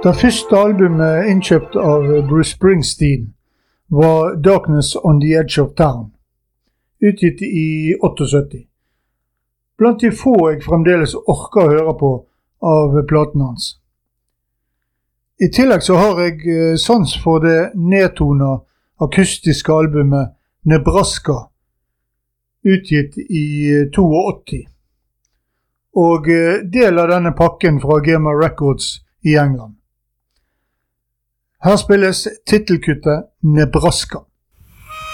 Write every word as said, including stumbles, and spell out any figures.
Det første albumet innkjøpt av Bruce Springsteen var Darkness on the Edge of Town, utgitt i syttiåtte. Blant de få jeg fremdeles orker å høre på av platen hans. I tillegg så har jeg sans for det nedtona akustiske albumet Nebraska, utgitt i åttito, og del av denne pakken fra Gamma Records i England. Her spilles titelkuttet Nebraska.